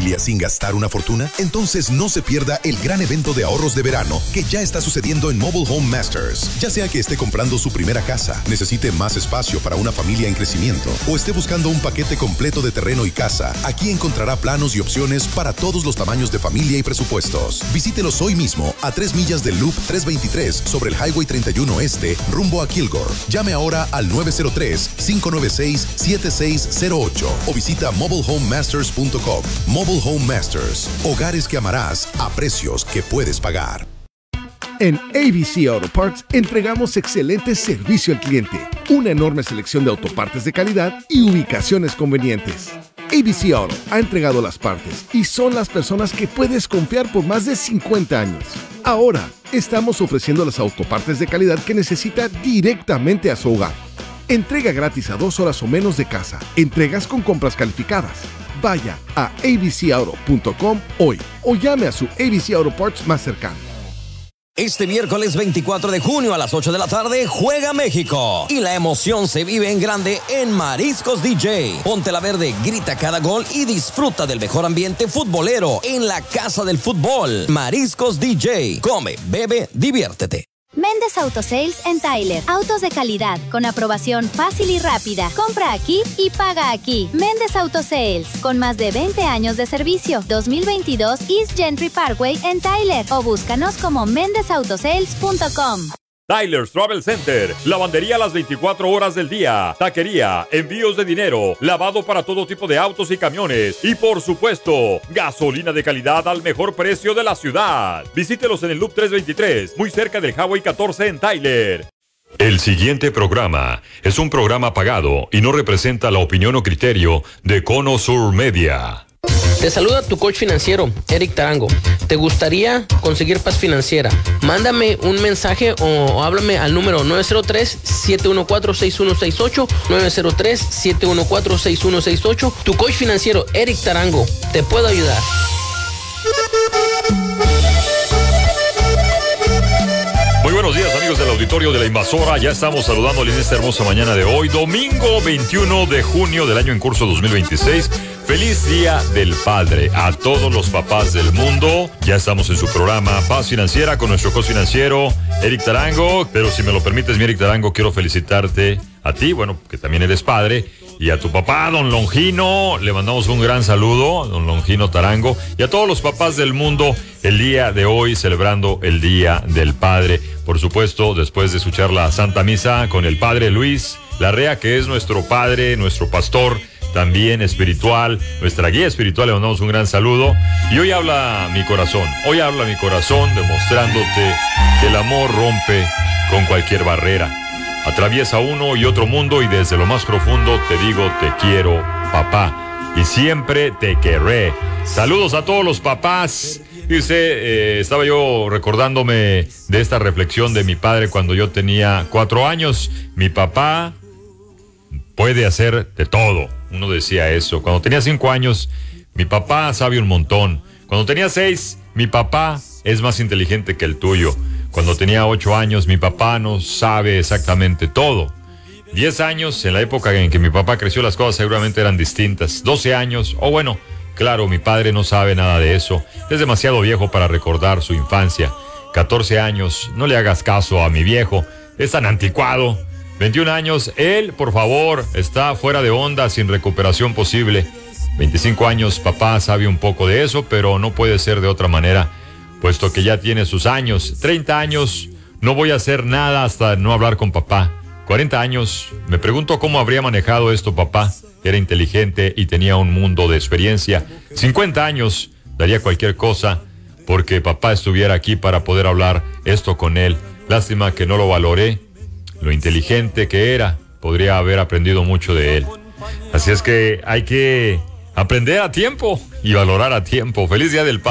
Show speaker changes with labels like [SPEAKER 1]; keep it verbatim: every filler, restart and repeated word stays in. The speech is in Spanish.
[SPEAKER 1] familia sin gastar una fortuna? Entonces no se pierda el gran evento de ahorros de verano que ya está sucediendo en Mobile Home Masters. Ya sea que esté comprando su primera casa, necesite más espacio para una familia en crecimiento o esté buscando un paquete completo de terreno y casa, aquí encontrará planos y opciones para todos los tamaños de familia y presupuestos. Visítelos hoy mismo a tres millas del Loop trescientos veintitrés sobre el Highway treinta y uno Este, rumbo a Kilgore. Llame ahora al nueve cero tres, cinco nueve seis, siete seis cero ocho o visita mobile home masters punto com. Mobile Home Masters, hogares que amarás a precios que puedes pagar.
[SPEAKER 2] En A B C Auto Parts entregamos excelente servicio al cliente, una enorme selección de autopartes de calidad y ubicaciones convenientes. A B C Auto ha entregado las partes y son las personas que puedes confiar por más de cincuenta años. Ahora, estamos ofreciendo las autopartes de calidad que necesita directamente a su hogar. Entrega gratis a dos horas o menos de casa. Entregas con compras calificadas. Vaya a a b c auto punto com hoy o llame a su A B C Auto Parts más cercano.
[SPEAKER 3] Este miércoles veinticuatro de junio a las ocho de la tarde juega México y la emoción se vive en grande en Mariscos D J. Ponte la verde, grita cada gol y disfruta del mejor ambiente futbolero en la casa del fútbol. Mariscos D J. Come, bebe, diviértete.
[SPEAKER 4] Méndez Autosales en Tyler. Autos de calidad, con aprobación fácil y rápida. Compra aquí y paga aquí. Méndez Autosales, con más de veinte años de servicio. dos mil veintidós East Gentry Parkway en Tyler. O búscanos como méndez autosales punto com.
[SPEAKER 5] Tyler's Travel Center, lavandería a las veinticuatro horas del día, taquería, envíos de dinero, lavado para todo tipo de autos y camiones y por supuesto, gasolina de calidad al mejor precio de la ciudad. Visítelos en el Loop trescientos veintitrés, muy cerca del Highway catorce en Tyler.
[SPEAKER 6] El siguiente programa es un programa pagado y no representa la opinión o criterio de Cono Sur Media.
[SPEAKER 7] Te saluda tu coach financiero, Eric Tarango. ¿Te gustaría conseguir paz financiera? Mándame un mensaje o, o háblame al número nueve cero tres, siete uno cuatro, seis uno seis ocho, nueve cero tres, siete uno cuatro, seis uno seis ocho. Tu coach financiero, Eric Tarango. Te puedo ayudar.
[SPEAKER 6] Muy buenos días, amigos del auditorio de La Invasora. Ya estamos saludándoles en esta hermosa mañana de hoy, domingo veintiuno de junio del año en curso dos mil veintiséis. Feliz Día del Padre a todos los papás del mundo. Ya estamos en su programa Paz Financiera con nuestro coach financiero, Eric Tarango. Pero si me lo permites, mi Eric Tarango, quiero felicitarte a ti, bueno, que también eres padre, y a tu papá, don Longino. Le mandamos un gran saludo, don Longino Tarango, y a todos los papás del mundo el día de hoy, celebrando el Día del Padre. Por supuesto, después de escuchar la Santa Misa con el Padre Luis Larrea, que es nuestro padre, nuestro pastor, también espiritual, nuestra guía espiritual, le mandamos un gran saludo. Y hoy habla mi corazón, hoy habla mi corazón demostrándote que el amor rompe con cualquier barrera. Atraviesa uno y otro mundo y desde lo más profundo te digo te quiero, papá, y siempre te querré. Saludos a todos los papás. Dice, eh, estaba yo recordándome de esta reflexión de mi padre cuando yo tenía cuatro años. Mi papá puede hacer de todo. Uno decía eso. Cuando tenía cinco años, mi papá sabe un montón. Cuando tenía seis, mi papá es más inteligente que el tuyo. Cuando tenía ocho años, mi papá no sabe exactamente todo. Diez años, en la época en que mi papá creció, las cosas seguramente eran distintas. Doce años, o bueno, claro, mi padre no sabe nada de eso. Es demasiado viejo para recordar su infancia. Catorce años, no le hagas caso a mi viejo. Es tan anticuado. veintiún años, él, por favor, está fuera de onda, sin recuperación posible. veinticinco años, papá sabe un poco de eso, pero no puede ser de otra manera, puesto que ya tiene sus años. treinta años, no voy a hacer nada hasta no hablar con papá. cuarenta años, me pregunto cómo habría manejado esto papá. Era inteligente y tenía un mundo de experiencia. cincuenta años, daría cualquier cosa porque papá estuviera aquí para poder hablar esto con él. Lástima que no lo valoré. Lo inteligente que era, podría haber aprendido mucho de él. Así es que hay que aprender a tiempo y valorar a tiempo. Feliz Día del Padre.